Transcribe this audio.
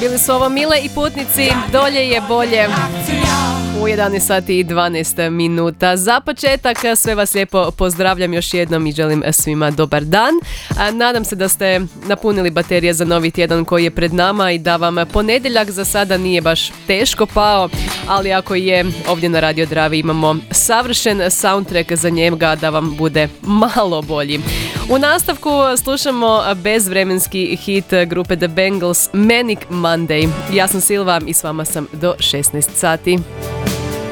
Bili su ovo Mile i Putnici, dolje je bolje. U 11 sati i 12 minuta. Za početak sve vas lijepo pozdravljam još jednom i želim svima dobar dan. Nadam se da ste napunili baterije za novi tjedan koji je pred nama i da vam ponedjeljak za sada nije baš teško pao, ali ako je, ovdje na Radio Dravi imamo savršen soundtrack za njega da vam bude malo bolji. U nastavku slušamo bezvremenski hit grupe The Bangles, Manic Monday. Ja sam Silva i s vama sam do 16 sati.